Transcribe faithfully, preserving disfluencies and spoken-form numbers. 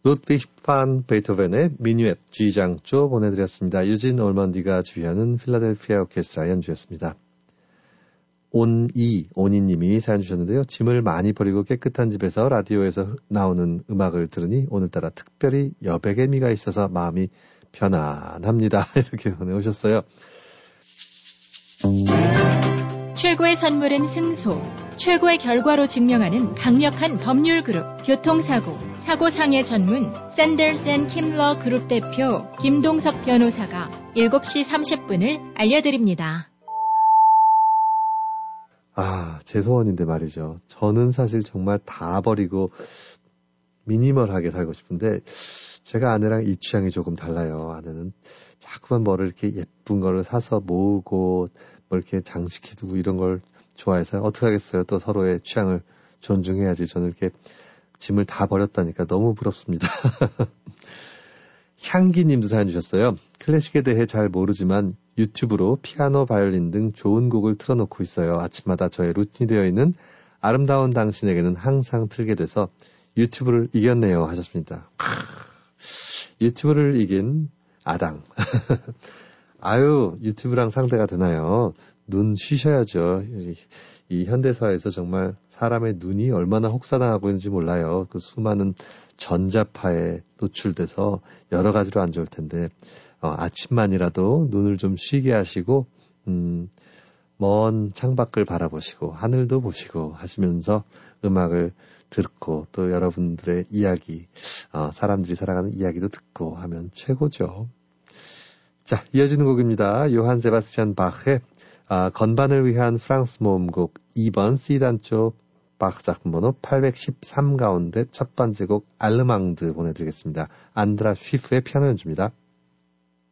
루드비히 판 베토벤의 미뉴엣 G장조 보내드렸습니다. 유진 올먼디가 지휘하는 필라델피아 오케스트라 연주였습니다. 온이, 온이님이 사연 주셨는데요. 짐을 많이 버리고 깨끗한 집에서 라디오에서 나오는 음악을 들으니 오늘따라 특별히 여백의 미가 있어서 마음이 편안합니다. 이렇게 보내오셨어요. 최고의 선물은 승소, 최고의 결과로 증명하는 강력한 법률 그룹, 교통사고, 사고상해 전문 샌더스 앤 킴러 그룹 대표 김동석 변호사가 일곱 시 삼십 분을 알려드립니다. 아, 제 소원인데 말이죠. 저는 사실 정말 다 버리고 미니멀하게 살고 싶은데 제가 아내랑 이 취향이 조금 달라요. 아내는 자꾸만 뭐를 이렇게 예쁜 거를 사서 모으고 뭐 이렇게 장식해두고 이런 걸 좋아해서 어떻게 하겠어요. 또 서로의 취향을 존중해야지. 저는 이렇게 짐을 다 버렸다니까 너무 부럽습니다. 향기님도 사연 주셨어요. 클래식에 대해 잘 모르지만 유튜브로 피아노, 바이올린 등 좋은 곡을 틀어놓고 있어요. 아침마다 저의 루틴이 되어 있는 아름다운 당신에게는 항상 틀게 돼서 유튜브를 이겼네요 하셨습니다. 유튜브를 이긴 아당. 아유, 유튜브랑 상대가 되나요? 눈 쉬셔야죠. 이, 이 현대사회에서 정말 사람의 눈이 얼마나 혹사당하고 있는지 몰라요. 그 수많은 전자파에 노출돼서 여러 가지로 안 좋을 텐데 어, 아침만이라도 눈을 좀 쉬게 하시고 음, 먼 창밖을 바라보시고 하늘도 보시고 하시면서 음악을 듣고 또 여러분들의 이야기, 어, 사람들이 살아가는 이야기도 듣고 하면 최고죠. 자, 이어지는 곡입니다. 요한 세바스찬 바흐의 아, 건반을 위한 프랑스 모음곡 이 번 C단조 바흐 작품 번호 팔백십삼 가운데 첫 번째 곡 알르망드 보내드리겠습니다. 안드라 쉬프의 피아노 연주입니다.